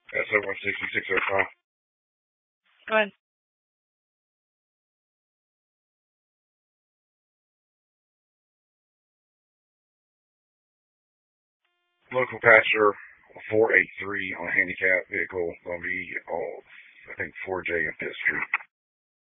SO-16605. Go ahead. Local passenger 483 on a handicap vehicle. Going to be, I think, 4J and 5th Street.